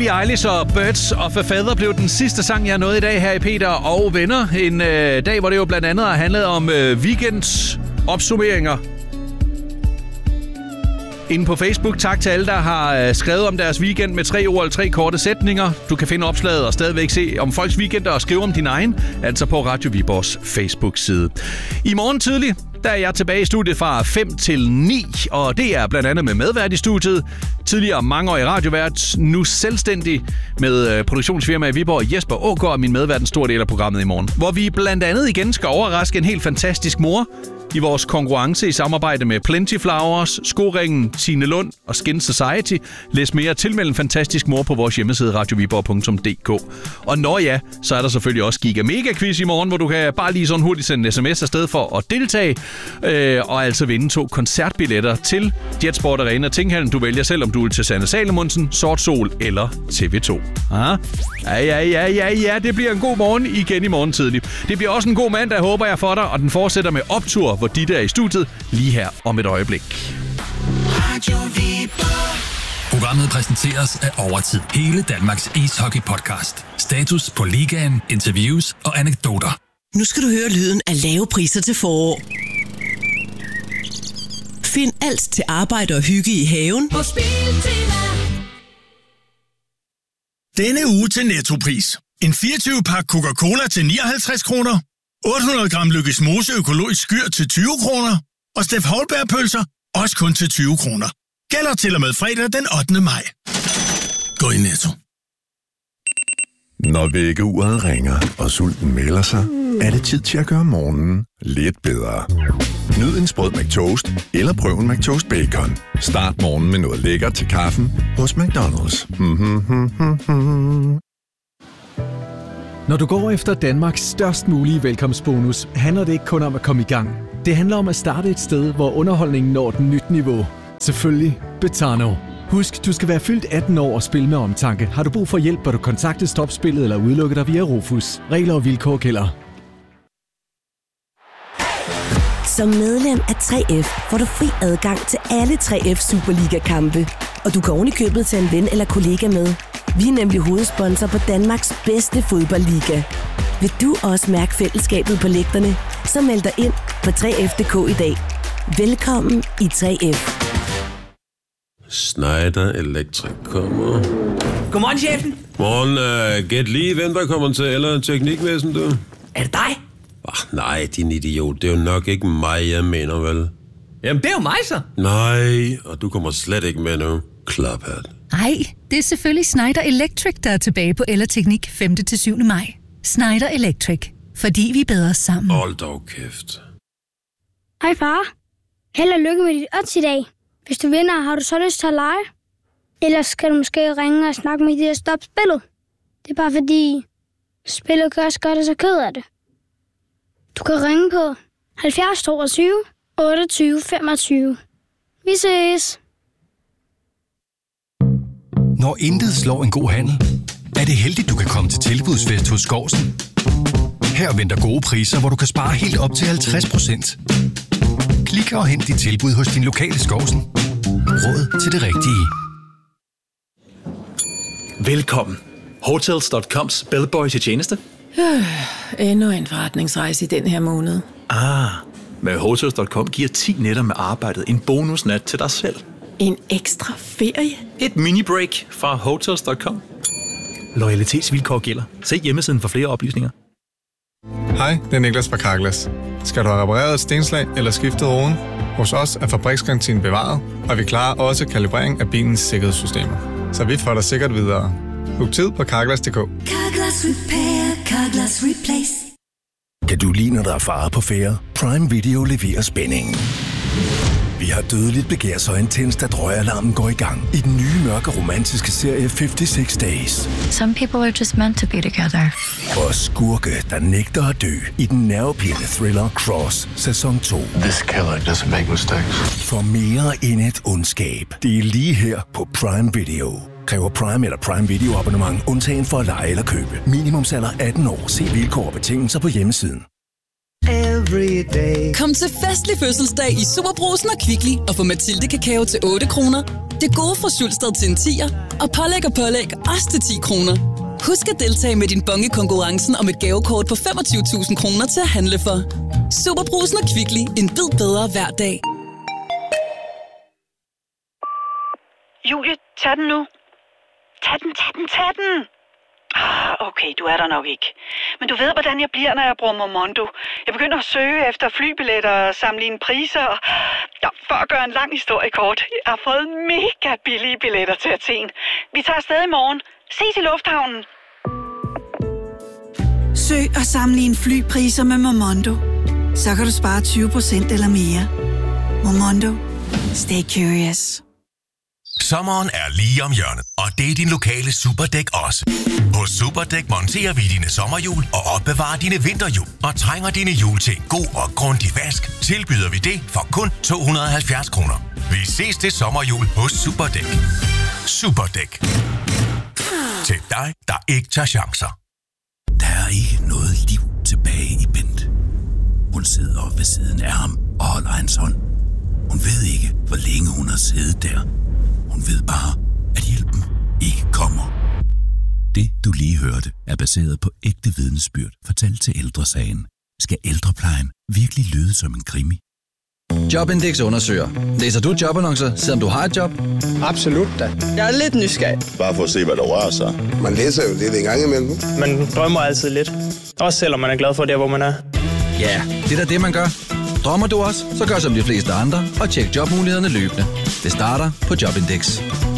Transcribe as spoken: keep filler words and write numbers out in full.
Billie Eilish og Birds of a Feather blev den sidste sang, jeg nåede i dag her i Peter og Venner. En øh, dag, hvor det jo blandt andet har handlet om øh, weekends opsummeringer. Inde på Facebook, tak til alle, der har øh, skrevet om deres weekend med tre ord eller tre korte sætninger. Du kan finde opslaget og stadigvæk se om folks weekender og skrive om din egen, altså på Radio Viborgs Facebook-side. I morgen tidlig, der er jeg tilbage i studiet fra fem til ni, og det er blandt andet med medvært i studiet. Tidligere mangeårig radiovært, nu selvstændig med produktionsfirma i Viborg, Jesper Aagaard, min medvært en stor del af programmet i morgen. Hvor vi blandt andet igen skal overraske en helt fantastisk mor i vores konkurrence i samarbejde med Plenty Flowers, Skoringen, Tine Lund og Skin Society. Læs mere til mellem fantastisk mor på vores hjemmeside radio viborg punktum d k. Og når ja, så er der selvfølgelig også Giga Mega Quiz i morgen, hvor du kan bare lige sådan hurtigt sende en sms afsted for at deltage, øh, og altså vinde to koncertbilletter til Jetsport Arena Tinghallen. Du vælger selv, om du vil til Sanne Salomonsen, Sort Sol eller T V to. Ah? Ja, ja, ja, ja, ja, det bliver en god morgen igen i morgen tidlig. Det bliver også en god mandag, håber jeg for dig, og den fortsætter med optur, hvor de der er i studiet lige her om et øjeblik. Radio Viborg. Programmet præsenteres af Overtid. Hele Danmarks ishockey-podcast. Status på ligaen, interviews og anekdoter. Nu skal du høre lyden af lave priser til forår. Find alt til arbejde og hygge i haven på Biltema. Denne uge til Nettopris. En fireogtyve-pakke Coca-Cola til nioghalvtreds kroner. otte hundrede gram Lykkes Mose økologisk skyr til tyve kroner. Og Steff Holberg-pølser også kun til tyve kroner. Gælder til og med fredag den ottende maj. Gå i Netto. Når vækkeuret ringer, og sulten melder sig, er det tid til at gøre morgenen lidt bedre. Nyd en sprød McToast, eller prøv en McToast Bacon. Start morgenen med noget lækkert til kaffen hos McDonald's. Når du går efter Danmarks størst mulige velkomstbonus, handler det ikke kun om at komme i gang. Det handler om at starte et sted, hvor underholdningen når den nyt niveau. Selvfølgelig Betano. Husk, du skal være fyldt atten år og spille med omtanke. Har du brug for hjælp, bør du kontakte Stopspillet eller udelukke dig via Rufus. Regler og vilkår gælder. Som medlem af tre F får du fri adgang til alle tre F Superliga-kampe. Og du kan oven i købet til en ven eller kollega med. Vi er nemlig hovedsponsor på Danmarks bedste fodboldliga. Vil du også mærke fællesskabet på lægterne? Så meld dig ind på tre F punktum d k i dag. Velkommen i tre F. Schneider Electric kommer. Godmorgen, chefen. Morgen, uh, gæt lige, hvem der kommer til, eller teknikvæsen, du? Er det dig? Ah, nej, din idiot. Det er jo nok ikke mig, jeg mener, vel? Jamen, det er jo mig, så. Nej, og du kommer slet ikke med nu. Klaphat. Nej, det er selvfølgelig Schneider Electric, der er tilbage på Ellerteknik femte til syvende maj. Schneider Electric. Fordi vi er bedre sammen. Hold dog kæft. Hej far. Held og lykke med dit odds i dag. Hvis du vinder, har du så lyst til at lege? Ellers skal du måske ringe og snakke med de der stop spillet. Det er bare fordi, spillet kan også gøre dig så ked af det. Du kan ringe på halvfjerds toogtyve otteogtyve femogtyve. Vi ses. Når intet slår en god handel, er det heldigt, du kan komme til tilbudsfest hos Skovsen. Her venter gode priser, hvor du kan spare helt op til halvtreds procent. Klik og hent dit tilbud hos din lokale Skovsen. Råd til det rigtige. Velkommen. Hotels punktum coms bellboy til tjeneste. Øh, endnu en forretningsrejse i den her måned. Ah, med Hotels punktum com giver ti nætter med arbejdet en bonusnat til dig selv. En ekstra ferie? Et mini-break fra Hotels punktum com. Loyalitetsvilkår gælder. Se hjemmesiden for flere oplysninger. Hej, det er Niklas fra Carglass. Skal du have repareret et stenslag eller skiftet roden? Hos os er fabriksgarantien bevaret, og vi klarer også kalibrering af bilens sikkerhedssystemer. Så vi får dig sikkert videre. Book tid på carglass punktum d k. Carglass Repair, Carglass Replace. Kan du lide, når der er fare på færde? Prime Video leverer spændingen. Vi har dødeligt begær så intens, at røgalarmen går i gang i den nye mørke romantiske serie femoghalvtreds Days. Some people are just meant to be together. Og skurke, der nægter at dø i den nervepirrende thriller Cross sæson to. This killer doesn't make mistakes. For mere end et ondskab. Det er lige her på Prime Video. Kræver Prime eller Prime Video abonnement undtagen for at lege eller købe. Minimumsalder atten år. Se vilkår og betingelser på hjemmesiden. every day. Kom til festlig fødselsdag i Superbrugsen og Kvickly og få Mathilde kakao til otte kroner. Det gode fra Sulsted til en tier, og pålæg og pålæg også til ti kroner. Husk at deltage med din bonge konkurrencen om et gavekort på femogtyve tusind kroner til at handle for. Superbrugsen og Kvickly. En bid bedre hver dag. Julie, tag den nu. Tag den, tag den, tag den. Ah, okay, du er der nok ikke. Men du ved, hvordan jeg bliver, når jeg bruger Momondo. Jeg begynder at søge efter flybilletter og sammenligne priser. Ja, for at gøre en lang historie kort. Jeg har fået mega billige billetter til Athen. Vi tager afsted i morgen. Ses i lufthavnen. Søg og sammenligne flypriser med Momondo. Så kan du spare tyve procent eller mere. Momondo. Stay curious. Sommeren er lige om hjørnet, og det er din lokale Superdæk også. Hos Superdæk monterer vi dine sommerhjul og opbevarer dine vinterhjul. Og trænger dine hjul til en god og grundig vask, tilbyder vi det for kun to hundrede og halvfjerds kroner. Vi ses til sommerhjul hos Superdæk. Superdæk. Til dig, der ikke tager chancer. Der er ikke noget liv tilbage i Bent. Hun sidder ved siden af ham og holder hans hånd. Hun ved ikke, hvor længe hun har siddet der. Hun ved bare, at hjælpen ikke kommer. Det, du lige hørte, er baseret på ægte vidnesbyrd fortalt til Ældresagen. Skal ældreplejen virkelig lyde som en krimi? Jobindex undersøger. Læser du jobannoncer, selvom du har et job? Absolut da. Jeg er lidt nysgerrig. Bare for at se, hvad der rører sig. Man læser jo lidt en gang imellem. Man drømmer altid lidt. Også selvom man er glad for det, hvor man er. Ja, det er da det, man gør. Drømmer du også, så gør som de fleste andre og tjek jobmulighederne løbende. Det starter på Jobindex.